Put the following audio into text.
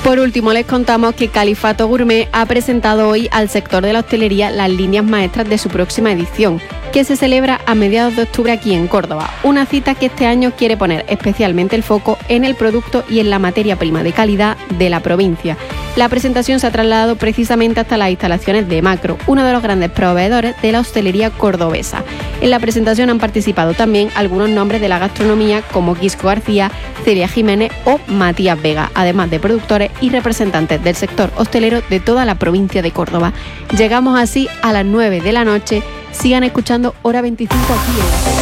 Por último, les contamos que Califato Gourmet ha presentado hoy al sector de la hostelería las líneas maestras de su próxima edición, que se celebra a mediados de octubre aquí en Córdoba. Una cita que este año quiere poner especialmente el foco en el producto y en la materia prima de calidad de la provincia. La presentación se ha trasladado precisamente hasta las instalaciones de Macro, uno de los grandes proveedores de la hostelería cordobesa. En la presentación han participado también algunos nombres de la gastronomía como Quisco García, Celia Jiménez o Matías Vega, además de productores y representantes del sector hostelero de toda la provincia de Córdoba. Llegamos así a las 9 de la noche. Sigan escuchando Hora 25 aquí en la